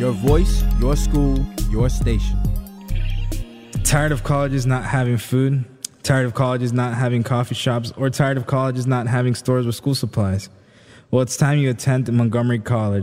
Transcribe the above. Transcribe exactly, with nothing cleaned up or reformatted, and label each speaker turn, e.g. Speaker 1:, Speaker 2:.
Speaker 1: Your voice, your school, your station.
Speaker 2: Tired of colleges not having food? Tired of colleges not having coffee shops? Or tired of colleges not having stores with school supplies? Well, it's time you attend Montgomery College.